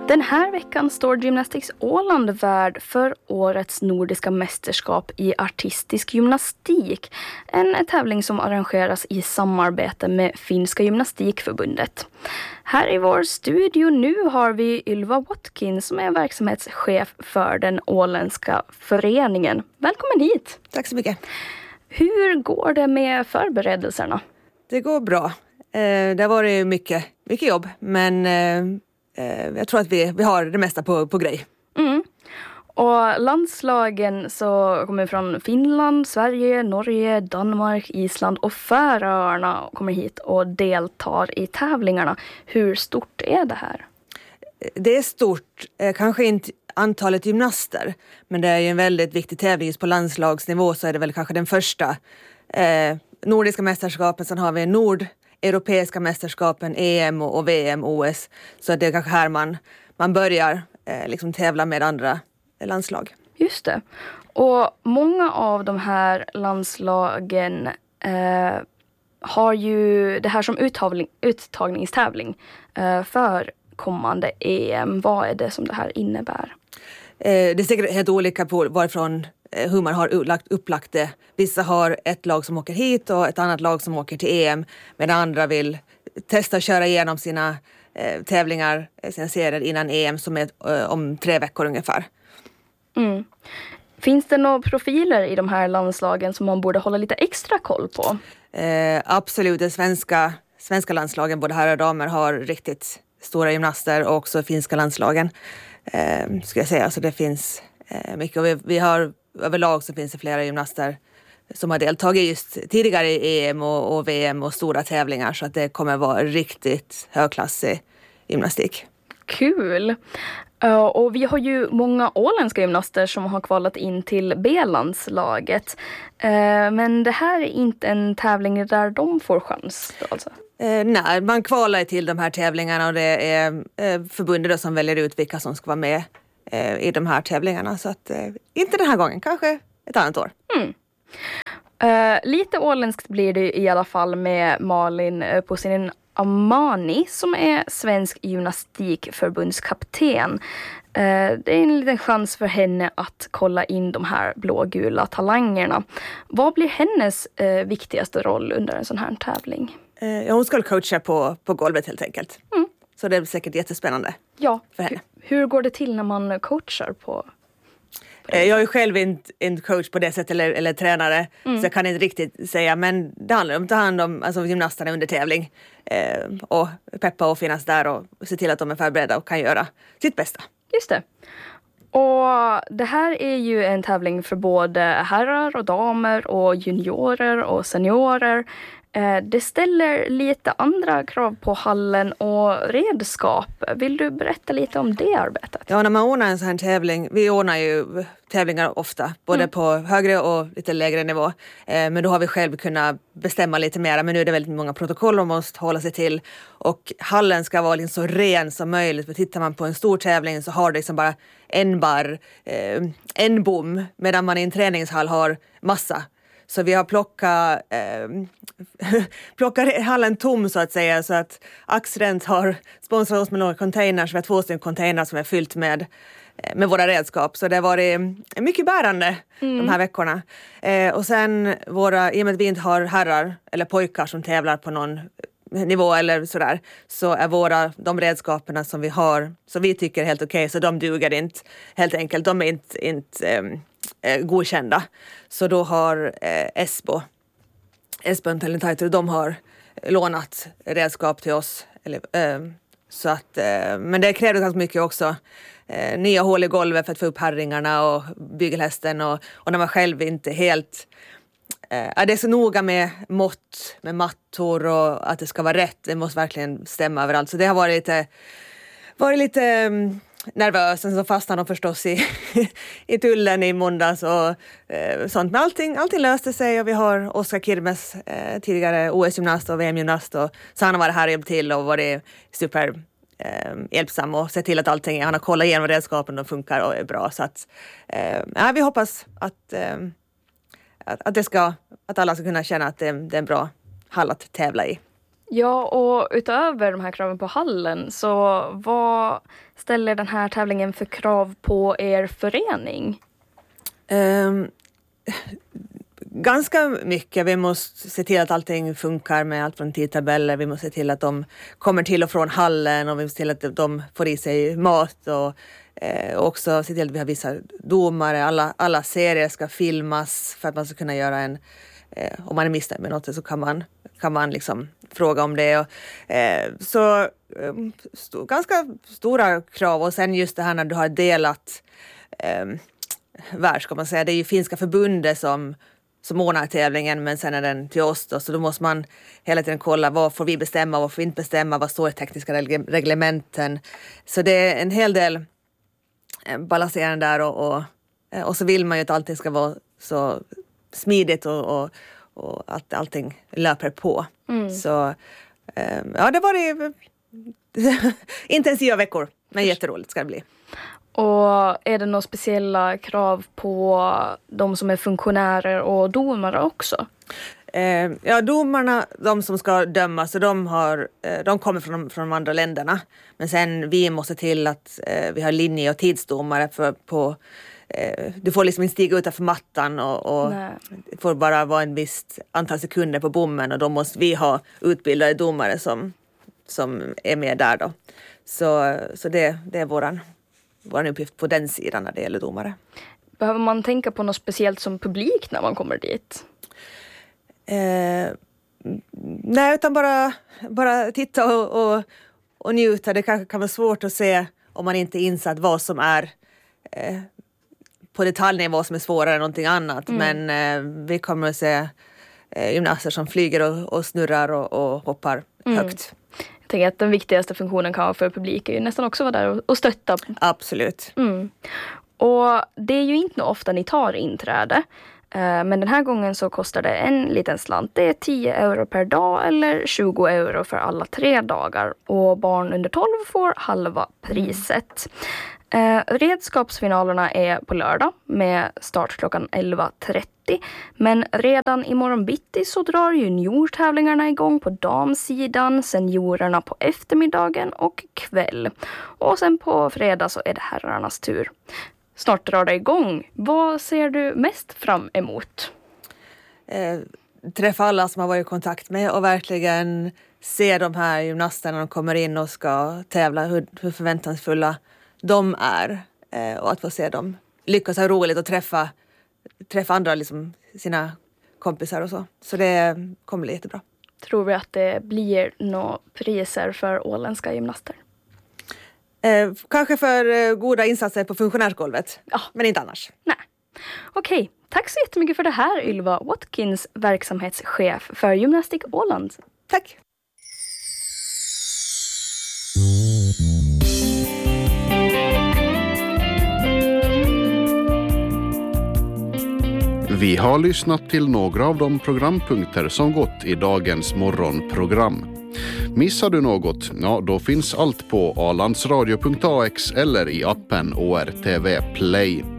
Den här veckan står Gymnastics Åland värd för årets nordiska mästerskap i artistisk gymnastik. En tävling som arrangeras i samarbete med Finska gymnastikförbundet. Här i vår studio nu har vi Ylva Watkins som är verksamhetschef för den åländska föreningen. Välkommen hit! Tack så mycket. Hur går det med förberedelserna? Det går bra. Det har varit mycket jobb, men jag tror att vi har det mesta på grej. Mm. Och landslagen så kommer från Finland, Sverige, Norge, Danmark, Island och Färöarna kommer hit och deltar i tävlingarna. Hur stort är det här? Det är stort, kanske inte antalet gymnaster, men det är ju en väldigt viktig tävling. Just på landslagsnivå så är det väl kanske den första nordiska mästerskapen. Sen har vi nordeuropeiska mästerskapen, EM och VM, OS. Så det är kanske här man börjar liksom tävla med andra landslag. Just det. Och många av de här landslagen har ju det här som uttagningstävling för kommande EM. Vad är det som det här innebär? Det är säkert helt olika på varifrån hur man har upplagt det. Vissa har ett lag som åker hit och ett annat lag som åker till EM. Medan andra vill testa att köra igenom sina tävlingar, sina serier innan EM som är om 3 veckor ungefär. Mm. Finns det några profiler i de här landslagen som man borde hålla lite extra koll på? Absolut, de svenska landslagen, både herrar och damer, har riktigt stora gymnaster och också finska landslagen. Ska jag säga, så det finns mycket. Och vi har överlag så finns det flera gymnaster som har deltagit just tidigare i EM och VM och stora tävlingar, så att det kommer vara riktigt högklassig gymnastik. Kul! Och vi har ju många åländska gymnaster som har kvalat in till B-landslaget. Men det här är inte en tävling där de får chans alltså? Nej, man kvalar till de här tävlingarna och det är förbundet då som väljer ut vilka som ska vara med i de här tävlingarna. Så att inte den här gången, kanske ett annat år. Mm. Lite åländskt blir det i alla fall med Malin Pussinen Amani som är svensk gymnastikförbundskapten. Det är en liten chans för henne att kolla in de här blågula talangerna. Vad blir hennes viktigaste roll under en sån här tävling? Hon ska coacha på golvet helt enkelt. Mm. Så det är säkert jättespännande för henne. Hur går det till när man coachar på Jag är själv inte coach på det sättet eller tränare, så jag kan inte riktigt säga, men det handlar om att ta hand om gymnasterna under tävling och peppa och finnas där och se till att de är förberedda och kan göra sitt bästa. Just det. Och det här är ju en tävling för både herrar och damer och juniorer och seniorer. Det ställer lite andra krav på hallen och redskap. Vill du berätta lite om det arbetet? Ja, när man ordnar en sån här tävling, vi ordnar ju tävlingar ofta, både på högre och lite lägre nivå. Men då har vi själv kunnat bestämma lite mer. Men nu är det väldigt många protokoll man måste hålla sig till. Och hallen ska vara liksom så ren som möjligt. För tittar man på en stor tävling så har det liksom bara en bar, en bom. Medan man i en träningshall har massa. Så vi har plockat hallen tom så att säga, så att Axrent har sponsrat oss med några containers. Vi har 2 stycken containers som är fyllt med våra redskap. Så det har varit mycket bärande de här veckorna. Och sen i och med att vi inte har herrar eller pojkar som tävlar på någon nivå eller sådär, så är de redskaperna som vi har, som vi tycker är helt okej, så de duger inte helt enkelt. De är inte godkända. Så då har Esbo Talentator, de har lånat redskap till oss. Så att, men det kräver ganska mycket också. Nya hål i golvet för att få upp herringarna och bygelhästen. Och när man själv inte helt... det är så noga med mått, med mattor och att det ska vara rätt. Det måste verkligen stämma överallt. Så det har varit lite nervös. Sen så fastnade de förstås i tullen i måndags och sånt. Men allting löste sig och vi har Oskar Kirmes, tidigare OS-gymnast och VM-gymnast. Och så han har varit här och hjälpt till och varit super hjälpsam och sett till att allting, han har kollat igenom redskapen och funkar och är bra. Så att vi hoppas att alla ska kunna känna att det är en bra hall att tävla i. Ja, och utöver de här kraven på hallen, så vad ställer den här tävlingen för krav på er förening? Ganska mycket. Vi måste se till att allting funkar med allt från tidtabeller. Vi måste se till att de kommer till och från hallen, och vi måste se till att de får i sig mat, och också se till att vi har vissa domare. Alla serier ska filmas för att man ska kunna göra en, om man är missnöjd med något så kan man liksom fråga om det. Ganska stora krav, och sen just det här när du har delat värld, ska man säga. Det är ju finska förbundet som ordnar tävlingen, men sen är den till oss då, så då måste man hela tiden kolla vad får vi bestämma, vad får vi inte bestämma, vad står i tekniska reglementen. Så det är en hel del balanserande där, och så vill man ju att allting ska vara så smidigt och att allting löper på. Så ja, det var intensiva veckor, men jätteroligt ska det bli. Och är det några speciella krav på de som är funktionärer och domare också? Ja, domarna, de som ska döma, så de kommer från de andra länderna. Men sen vi måste till att vi har linje- och tidsdomare du får liksom inte stiga utanför mattan och det får bara vara en visst antal sekunder på bommen, och då måste vi ha utbildade domare som är med där då. Så det är våran uppgift på den sidan när det gäller domare. Behöver man tänka på något speciellt som publik när man kommer dit? Nej, utan bara titta och njuta. Det kan vara svårt att se om man inte insatt vad som är på detaljnivå som är svårare än någonting annat. Men vi kommer att se gymnaster som flyger och snurrar och hoppar högt. Jag tänker att den viktigaste funktionen kan vara för publik är ju nästan också vara där och stötta. Absolut. Och det är ju inte ofta ni tar inträde. Men den här gången så kostar det en liten slant. Det är 10 euro per dag eller 20 euro för alla 3 dagar. Och barn under 12 får halva priset. Redskapsfinalerna är på lördag med start klockan 11:30. Men redan imorgon bitti så drar juniortävlingarna igång på damsidan, seniorerna på eftermiddagen och kväll. Och sen på fredag så är det herrarnas tur. Snart drar det igång. Vad ser du mest fram emot? Träffa alla som har varit i kontakt med och verkligen se de här gymnasterna när de kommer in och ska tävla, hur förväntansfulla de är, och att få se dem lyckas ha roligt och träffa andra, liksom sina kompisar och så. Så det kommer bli jättebra. Tror vi att det blir några priser för åländska gymnaster? Kanske för goda insatser på funktionärsgolvet, men inte annars. Nej. Okej, tack så jättemycket för det här, Ylva Watkins, verksamhetschef för Gymnastik Åland. Tack! Vi har lyssnat till några av de programpunkter som gått i dagens morgonprogram. Missar du något? Ja, då finns allt på alandsradio.ax eller i appen ORTV Play.